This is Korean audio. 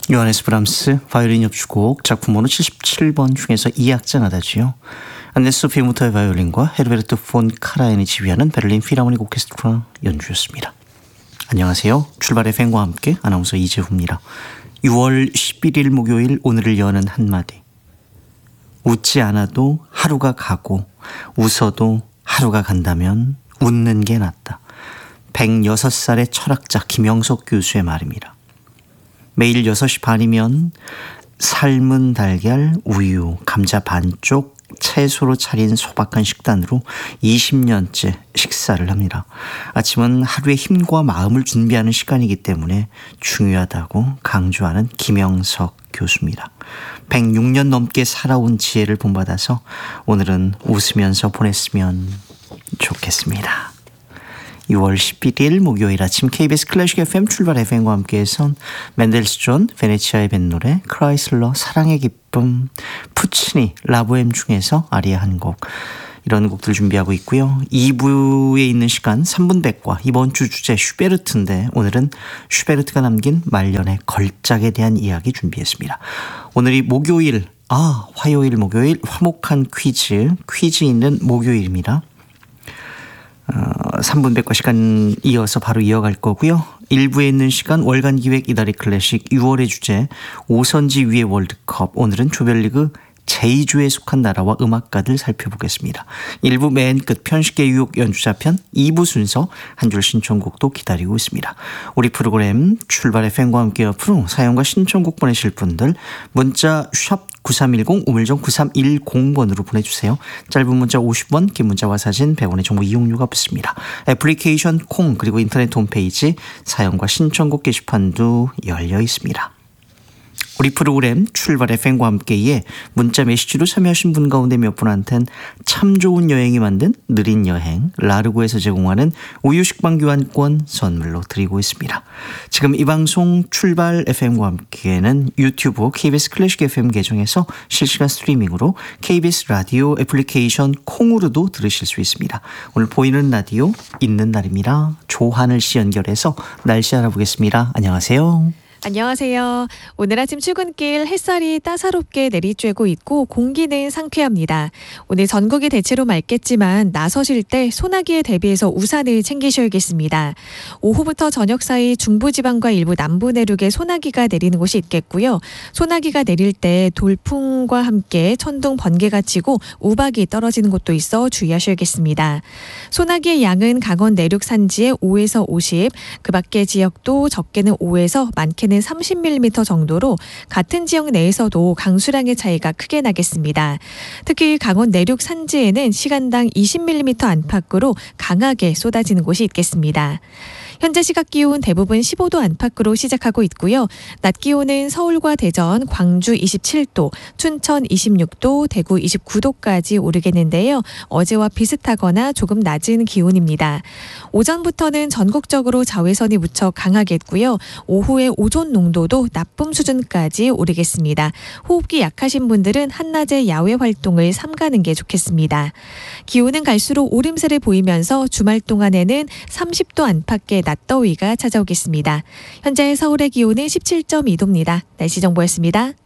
요하네스 브람스 바이올린 협주곡 작품 번호 77번 중에서 2악장 하다지요. 안네스 피무터의 바이올린과 헤르베르트 폰 카라얀이 지휘하는 베를린 필하모닉 오케스트라 연주였습니다. 안녕하세요. 출발 FM과 함께 아나운서 이재후입니다. 6월 11일 목요일 오늘을 여는 한마디. 웃지 않아도 하루가 가고 웃어도 하루가 간다면 웃는 게 낫다. 106살의 철학자 김영석 교수의 말입니다. 매일 6시 반이면 삶은 달걀, 우유, 감자 반쪽, 채소로 차린 소박한 식단으로 20년째 식사를 합니다. 아침은 하루의 힘과 마음을 준비하는 시간이기 때문에 중요하다고 강조하는 김영석 교수입니다. 106년 넘게 살아온 지혜를 본받아서 오늘은 웃으면서 보냈으면 좋겠습니다. 6월 11일 목요일 아침 KBS 클래식 FM 출발 FM과 함께해선 멘델스존 베네치아의 뱃노래, 크라이슬러 사랑의 기쁨, 푸치니 라보엠 중에서 아리아 한 곡, 이런 곡들 준비하고 있고요. 2부에 있는 시간 3분백과 이번 주 주제 슈베르트인데 오늘은 슈베르트가 남긴 말년의 걸작에 대한 이야기 준비했습니다. 오늘이 목요일, 화요일 목요일 화목한 퀴즈 있는 목요일입니다. 3분백과 시간 이어서 바로 이어갈 거고요. 1부에 있는 시간 월간 기획 이다리 클래식 6월의 주제 오선지 위의 월드컵, 오늘은 조별리그 제2조에 속한 나라와 음악가들 살펴보겠습니다. 1부 맨 끝 편식계 유혹 연주자편, 2부 순서 한 줄 신청곡도 기다리고 있습니다. 우리 프로그램 출발 FM과 함께 앞으로 사연과 신청곡 보내실 분들 문자 샵 9310 우물정 9310번으로 보내주세요. 짧은 문자 50원, 긴 문자와 사진 100원의 정보 이용료가 붙습니다. 애플리케이션 콩 그리고 인터넷 홈페이지 사연과 신청곡 게시판도 열려 있습니다. 우리 프로그램 출발 FM과 함께에 문자 메시지로 참여하신 분 가운데 몇 분한테는 참 좋은 여행이 만든 느린 여행 라르고에서 제공하는 우유 식빵 교환권 선물로 드리고 있습니다. 지금 이 방송 출발 FM과 함께는 유튜브 KBS 클래식 FM 계정에서 실시간 스트리밍으로 KBS 라디오 애플리케이션 콩으로도 들으실 수 있습니다. 오늘 보이는 라디오 있는 날입니다. 조하늘 씨 연결해서 날씨 알아보겠습니다. 안녕하세요. 안녕하세요. 오늘 아침 출근길 햇살이 따사롭게 내리쬐고 있고 공기는 상쾌합니다. 오늘 전국이 대체로 맑겠지만 나서실 때 소나기에 대비해서 우산을 챙기셔야겠습니다. 오후부터 저녁 사이 중부지방과 일부 남부 내륙에 소나기가 내리는 곳이 있겠고요. 소나기가 내릴 때 돌풍과 함께 천둥, 번개가 치고 우박이 떨어지는 곳도 있어 주의하셔야겠습니다. 소나기의 양은 강원 내륙 산지에 5에서 50, 그 밖의 지역도 적게는 5에서 많게는 30mm 정도로 같은 지역 내에서도 강수량의 차이가 크게 나겠습니다. 특히 강원 내륙 산지에는 시간당 20mm 안팎으로 강하게 쏟아지는 곳이 있겠습니다. 현재 시각 기온 대부분 15도 안팎으로 시작하고 있고요. 낮 기온은 서울과 대전, 광주 27도, 춘천 26도, 대구 29도까지 오르겠는데요. 어제와 비슷하거나 조금 낮은 기온입니다. 오전부터는 전국적으로 자외선이 무척 강하겠고요. 오후에 오존 농도도 나쁨 수준까지 오르겠습니다. 호흡기 약하신 분들은 한낮에 야외 활동을 삼가는 게 좋겠습니다. 기온은 갈수록 오름세를 보이면서 주말 동안에는 30도 안팎의 낮더위가 찾아오겠습니다. 현재 서울의 기온은 17.2도입니다. 날씨 정보였습니다.